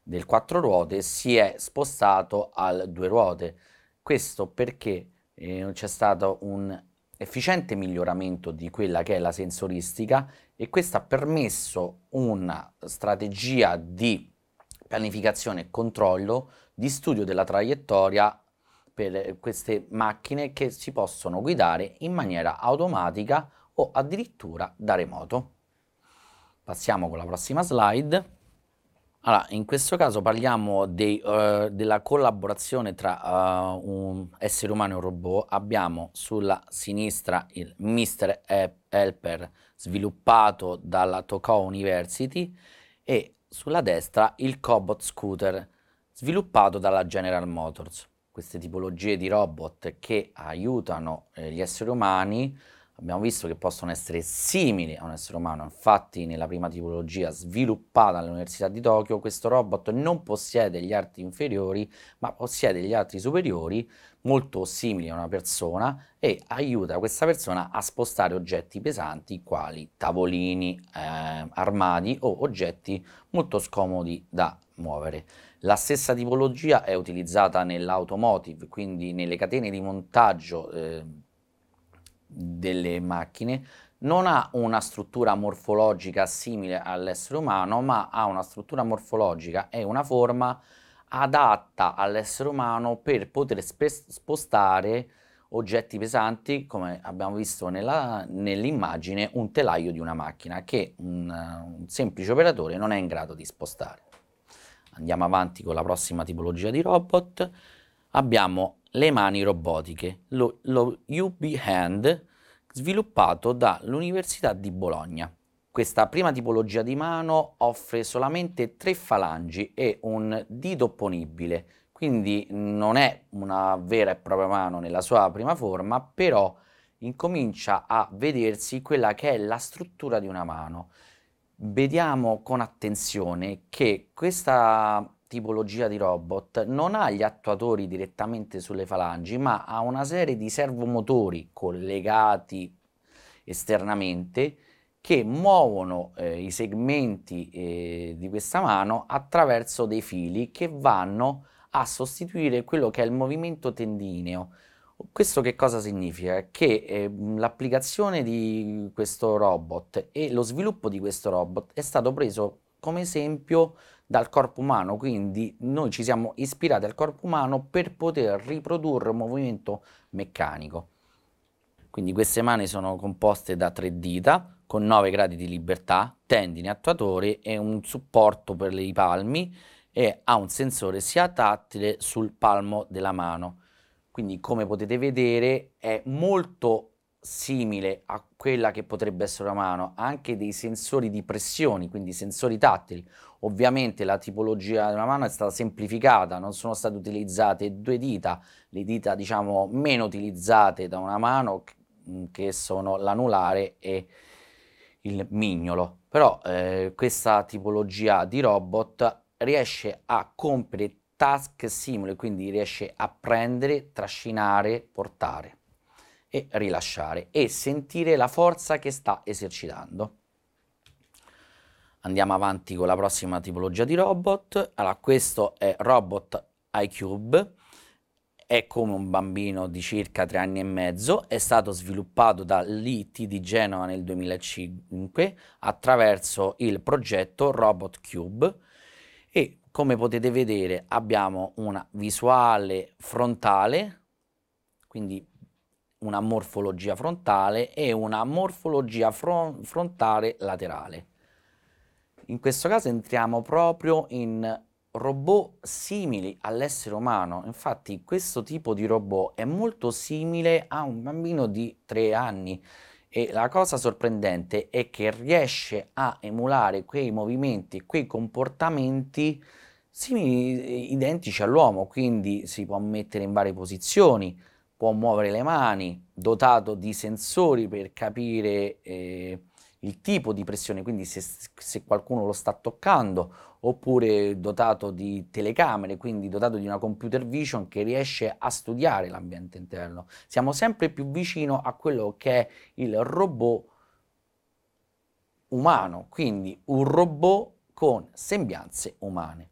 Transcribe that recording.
del quattro ruote si è spostato al due ruote. Questo perché c'è stato un efficiente miglioramento di quella che è la sensoristica e questo ha permesso una strategia di pianificazione e controllo di studio della traiettoria per queste macchine che si possono guidare in maniera automatica o addirittura da remoto. Passiamo con la prossima slide. Allora, in questo caso parliamo della collaborazione tra un essere umano e un robot. Abbiamo sulla sinistra il Mr. Helper sviluppato dalla Tokai University e sulla destra il Cobot Scooter sviluppato dalla General Motors. Queste tipologie di robot che aiutano gli esseri umani abbiamo visto che possono essere simili a un essere umano. Infatti nella prima tipologia sviluppata all'Università di Tokyo questo robot non possiede gli arti inferiori ma possiede gli arti superiori molto simili a una persona e aiuta questa persona a spostare oggetti pesanti quali tavolini, armadi o oggetti molto scomodi da muovere. La stessa tipologia è utilizzata nell'automotive, quindi nelle catene di montaggio delle macchine. Non ha una struttura morfologica simile all'essere umano, ma ha una struttura morfologica e una forma adatta all'essere umano per poter spostare oggetti pesanti, come abbiamo visto nell'immagine, un telaio di una macchina che un semplice operatore non è in grado di spostare. Andiamo avanti con la prossima tipologia di robot. Abbiamo le mani robotiche, lo UB Hand, sviluppato dall'Università di Bologna. Questa prima tipologia di mano offre solamente 3 falangi e un dito opponibile, quindi non è una vera e propria mano nella sua prima forma, però incomincia a vedersi quella che è la struttura di una mano. Vediamo con attenzione che questa tipologia di robot non ha gli attuatori direttamente sulle falangi, ma ha una serie di servomotori collegati esternamente che muovono i segmenti di questa mano attraverso dei fili che vanno a sostituire quello che è il movimento tendineo. Questo che cosa significa? Che l'applicazione di questo robot e lo sviluppo di questo robot è stato preso come esempio dal corpo umano, quindi noi ci siamo ispirati al corpo umano per poter riprodurre un movimento meccanico. Quindi queste mani sono composte da 3 dita con 9 gradi di libertà, tendini, attuatori e un supporto per i palmi e ha un sensore sia tattile sul palmo della mano. Quindi come potete vedere è molto simile a quella che potrebbe essere una mano, ha anche dei sensori di pressioni, quindi sensori tattili. Ovviamente la tipologia di una mano è stata semplificata, non sono state utilizzate 2 dita, le dita diciamo meno utilizzate da una mano che sono l'anulare e il mignolo. Però questa tipologia di robot riesce a compiere task simili, quindi riesce a prendere, trascinare, portare e rilasciare e sentire la forza che sta esercitando. Andiamo avanti con la prossima tipologia di robot. Allora, questo è Robot iCube, è come un bambino di circa 3 anni e mezzo, è stato sviluppato dall'IT di Genova nel 2005 attraverso il progetto Robot Cube e come potete vedere abbiamo una visuale frontale, quindi una morfologia frontale e una morfologia frontale laterale. In questo caso entriamo proprio in robot simili all'essere umano. Infatti questo tipo di robot è molto simile a un bambino di 3 anni e la cosa sorprendente è che riesce a emulare quei movimenti, quei comportamenti simili, identici all'uomo, quindi si può mettere in varie posizioni, può muovere le mani, dotato di sensori per capire il tipo di pressione, quindi se qualcuno lo sta toccando, oppure dotato di telecamere, quindi dotato di una computer vision che riesce a studiare l'ambiente interno. Siamo sempre più vicino a quello che è il robot umano, quindi un robot con sembianze umane.